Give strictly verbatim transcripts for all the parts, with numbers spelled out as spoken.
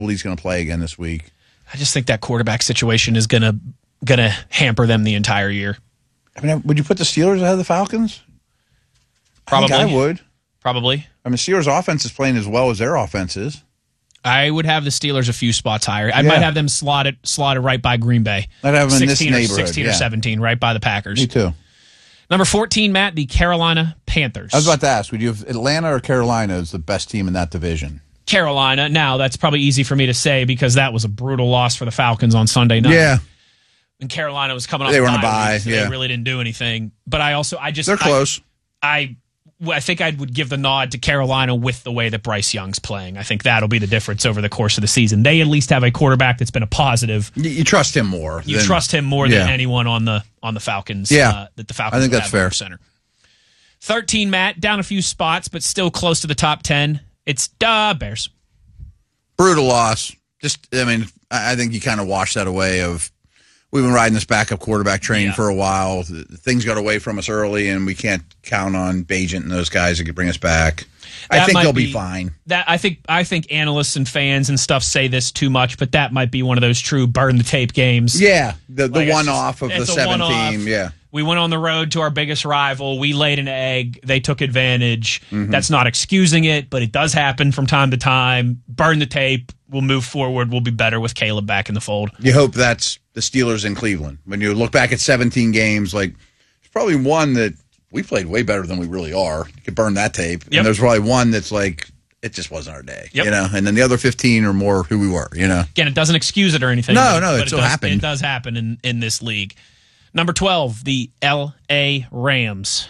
He's going to play again this week. I just think that quarterback situation is going to going to hamper them the entire year. I mean, would you put the Steelers ahead of the Falcons? Probably. I think I would. Probably. I mean, Steelers' offense is playing as well as their offense is. I would have the Steelers a few spots higher. I Yeah. might have them slotted slotted right by Green Bay. I'd have them in this sixteen or neighborhood, sixteen yeah. or seventeen, right by the Packers. Me too. Number fourteen, Matt, the Carolina Panthers. I was about to ask, would you have Atlanta or Carolina as the best team in that division? Carolina. Now, that's probably easy for me to say because that was a brutal loss for the Falcons on Sunday night. Yeah. And Carolina was coming off They were a on a bye bye, week, so yeah. they really didn't do anything. But I also, I just... They're close. I, I, I think I would give the nod to Carolina with the way that Bryce Young's playing. I think that'll be the difference over the course of the season. They at least have a quarterback that's been a positive. You, you trust him more. You than, trust him more yeah. than anyone on the on the Falcons. Yeah. Uh, that the Falcons I think would that's have under fair. Center. thirteen, Matt, down a few spots, but still close to the top ten. It's the Bears. Brutal loss. Just, I mean, I I think you kind of wash that away of, we've been riding this backup quarterback train Yeah. for a while. Th- Things got away from us early, and we can't count on Bajent and those guys that could bring us back. I That think might they'll be, be- fine. That I think I think analysts and fans and stuff say this too much, but that might be one of those true burn the tape games. Yeah, the, the Like, it's one-off just- of the it's a seven one-off. team, yeah. We went on the road to our biggest rival. We laid an egg. They took advantage. Mm-hmm. That's not excusing it, but it does happen from time to time. Burn the tape. We'll move forward. We'll be better with Caleb back in the fold. You hope that's the Steelers in Cleveland. When you look back at seventeen games, like, there's probably one that we played way better than we really are. You could burn that tape. Yep. And there's probably one that's like, it just wasn't our day, Yep. you know? And then the other fifteen are more who we were, you know? Again, it doesn't excuse it or anything. No, but, no, it but still does, happened. It does happen in, in this league. Number twelve, the L A Rams.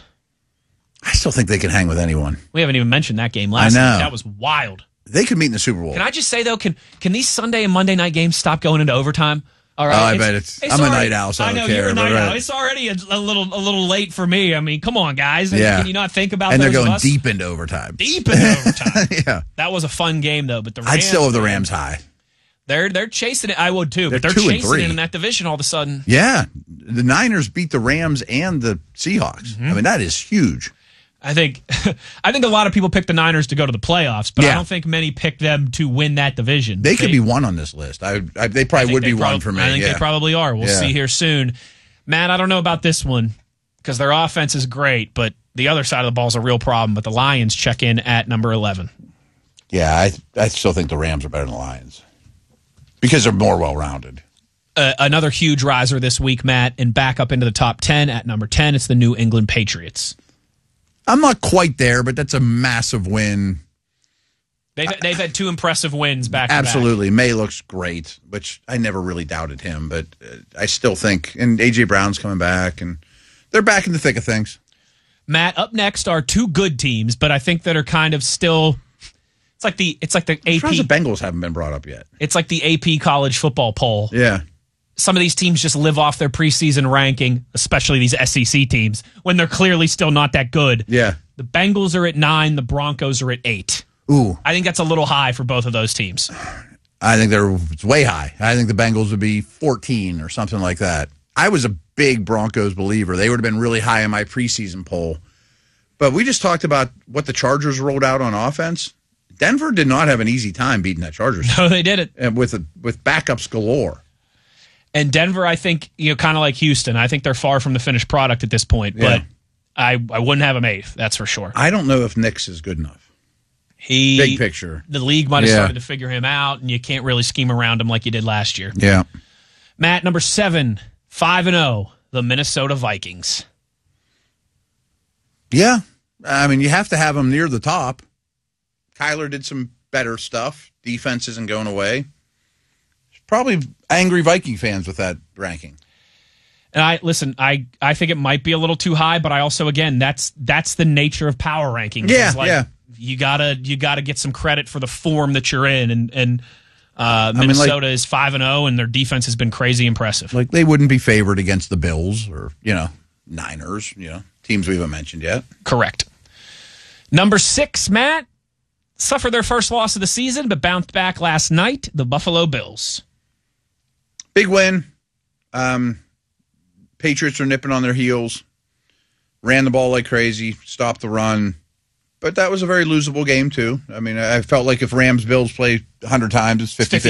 I still think they can hang with anyone. We haven't even mentioned that game last I know. week. That was wild. They could meet in the Super Bowl. Can I just say, though, can can these Sunday and Monday night games stop going into overtime? All right. Oh, I bet it's- I'm a already- night owl, so I I don't know care, you're a but night right. owl. It's already a, a little a little late for me. I mean, come on, guys. Yeah. Can you not think about and they're those of going us? deep into overtime. Deep into overtime. yeah. That was a fun game, though. But the Rams, I'd still have the Rams high. They're they're chasing it. I would too, but They're they're two and chasing three. it in that division all of a sudden. Yeah. The Niners beat the Rams and the Seahawks. Mm-hmm. I mean, that is huge. I think I think a lot of people picked the Niners to go to the playoffs, but I Yeah. don't think many picked them to win that division. They could be one on this list. I, I They I probably think would they be prob- one for me. I think yeah. they probably are. We'll Yeah. see here soon. Matt, I don't know about this one because their offense is great, but the other side of the ball is a real problem. But the Lions check in at number eleven. Yeah, I, I still think the Rams are better than the Lions because they're more well-rounded. Uh, another huge riser this week, Matt, and back up into the top ten at number ten. It's the New England Patriots. I'm not quite there, but that's a massive win. They've, they've had two impressive wins back to back. Absolutely. May looks great, which I never really doubted him, but uh, I still think, and A J. Brown's coming back, and they're back in the thick of things. Matt, up next are two good teams, but I think that are kind of still. It's like the it's like the I'm surprised A P. the Bengals haven't been brought up yet. It's like the A P college football poll. Yeah. Some of these teams just live off their preseason ranking, especially these S E C teams, when they're clearly still not that good. Yeah. The Bengals are at nine, the Broncos are at eight. Ooh. I think that's a little high for both of those teams. I think they're it's way high. I think the Bengals would be fourteen or something like that. I was a big Broncos believer. They would have been really high in my preseason poll. But we just talked about what the Chargers rolled out on offense. Denver did not have an easy time beating that Chargers No, they did it. and with a, with backups galore. And Denver, I think, you know, kind of like Houston, I think they're far from the finished product at this point. Yeah. But I, I wouldn't have them eighth, that's for sure. I don't know if Nick's is good enough. He Big picture. The league might have Yeah. started to figure him out, and you can't really scheme around him like you did last year. Yeah. Matt, number seven, five and zero, the Minnesota Vikings. Yeah. I mean, you have to have them near the top. Kyler did some better stuff. Defense isn't going away. Probably angry Viking fans with that ranking. And I listen, I, I think it might be a little too high, but I also again that's that's the nature of power rankings. Yeah, It's like, yeah. You gotta you gotta get some credit for the form that you're in, and and uh, mean, Minnesota like- is five and zero, and their defense has been crazy impressive. Like, they wouldn't be favored against the Bills or, you know, Niners, you know, teams we haven't mentioned yet. Correct. Number six, Matt, suffered their first loss of the season, but bounced back last night. The Buffalo Bills. Big win. Um, Patriots are nipping on their heels. Ran the ball like crazy. Stopped the run. but that was a very losable game, too. I mean, I felt like if Rams-Bills play one hundred times, it's fifty-fifty.